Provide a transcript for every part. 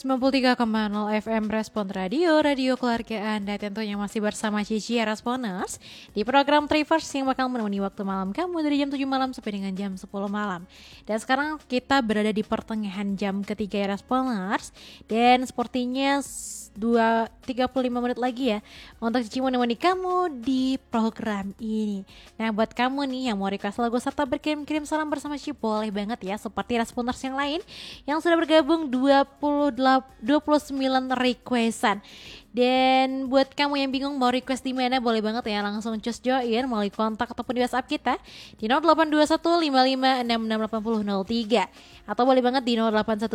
93,0 FM Respon Radio, radio keluarga Anda. Tentunya masih bersama Cici Responers di program Traverse yang bakal menemani waktu malam kamu dari jam 7 malam sampai dengan jam 10 malam. Dan sekarang kita berada di pertengahan jam ketiga Responers. Dan sepertinya 35 menit lagi ya untuk Cici menemani kamu di program ini. Nah, buat kamu nih yang mau request lagu serta berkirim-kirim salam bersama Cici, boleh banget ya, seperti Responers yang lain yang sudah bergabung 29 requestan. Dan buat kamu yang bingung mau request di mana, boleh banget ya langsung cus join melalui kontak ataupun di WhatsApp kita di 082155668003 atau boleh banget di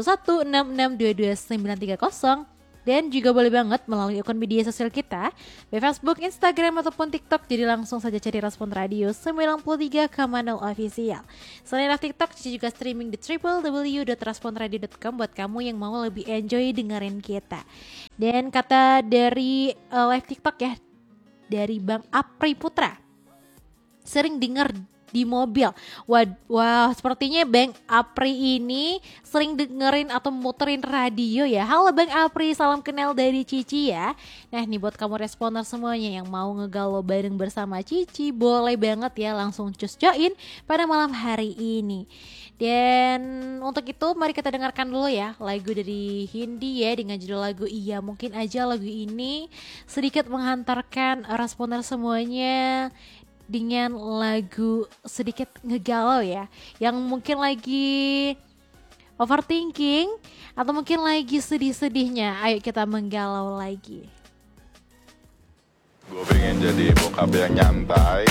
081166222930. Dan juga boleh banget melalui akun media sosial kita di Facebook, Instagram, ataupun TikTok. Jadi langsung saja cari Respon Radio 93,0 official. Selain TikTok, Cici juga streaming di www.responradio.com buat kamu yang mau lebih enjoy dengerin kita. Dan kata dari live TikTok ya, dari Bang Apri Putra, sering denger di mobil. Wah, sepertinya Bang Apri ini sering dengerin atau muterin radio ya. Halo Bang Apri, salam kenal dari Cici ya. Nah, nih buat kamu Responer semuanya yang mau ngegalau bareng bersama Cici, boleh banget ya langsung cus join pada malam hari ini. Dan untuk itu mari kita dengarkan dulu ya lagu dari Hindi ya dengan judul lagu Iya. Mungkin aja lagu ini sedikit menghantarkan Responer semuanya dengan lagu sedikit ngegalau ya, yang mungkin lagi overthinking atau mungkin lagi sedih-sedihnya. Ayo kita menggalau lagi. Gue pengen jadi bokap yang nyantai,